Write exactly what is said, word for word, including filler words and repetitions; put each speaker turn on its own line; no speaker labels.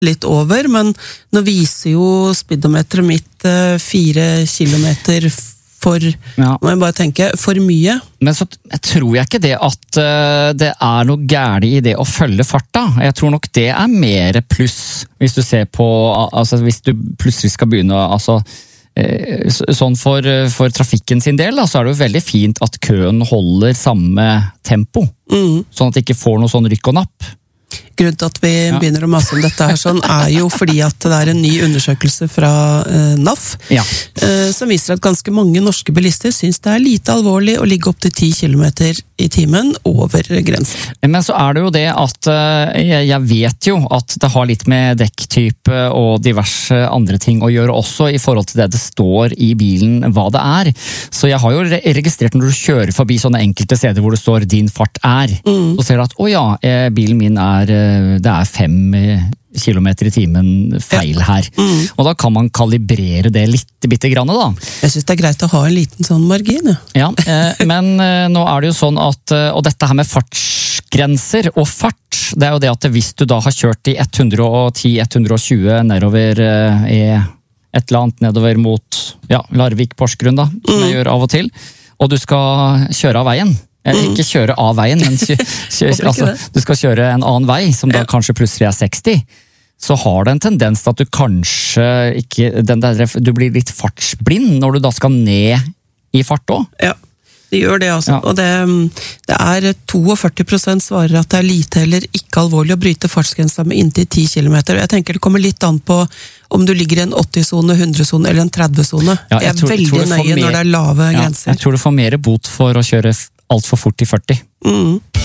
litt over, men nå viser jo speedometeret mitt uh, fire kilometer for,
ja.
må jeg bare tenke, for mye.
Men så tror jeg ikke det at uh, det er noe gærent i det å følge farta. Jeg tror nok det er mer pluss, hvis du ser på, altså hvis du plutselig skal begynne, altså uh, sånn for, for trafikken sin del, da, så er det jo veldig fint at køen holder samme tempo, mm. sånn at det ikke får noe sånn rykk og napp.
Grunnen til at vi ja. begynner å masse om dette her sånn, er jo fordi at det er en ny undersøkelse fra eh, N A F,
ja.
eh, som viser at ganske mange norske bilister synes det er lite alvorlig å ligge opp til ti kilometer i timen over grensen.
Men så er det jo det at eh, jeg vet jo at det har litt med dekktype og diverse andre ting å gjøre også i forhold til det det står i bilen hva det er. Så jeg har jo registrert når du kjører forbi sånne enkelte steder hvor det står din fart er, mm. så ser du at, å ja, eh, bilen min er det er fem kilometer i timen feil her. Mm. Og da kan man kalibrere det litt bitte grann da.
Jeg synes det er greit å ha en liten sånn margin. Ja,
ja eh, men eh, nå er det jo sånn at, og dette her med fartsgrenser og fart, det er jo det at hvis du da har kjørt i hundre og ti til hundre og tjue nedover eh, i et eller annet nedover mot ja, Larvik, Porsgrunn da, som mm. jeg gjør av og til, og du skal kjøre av veien, ikke kjøre av veien, men kjø, kjø, altså, du skal kjøre en annen vei, som da kanskje plutselig er seksti, så har det en tendens til at du kanskje ikke, den der, du blir litt fartsblind når du da skal ned i fart også.
Ja, det gjør det altså, ja. Og det, det er førti prosent svarer at det er lite eller ikke alvorlig å bryte fartsgrensa med inntil ti kilometer. Jeg tenker det kommer litt an på om du ligger i en åtti-sone, hundre-sone eller en tretti-sone. Ja, det er tror, veldig nøye mer, når det er lave ja, grenser.
Jeg tror du får mer bot for å kjøre alt for fort i førti.
Mm.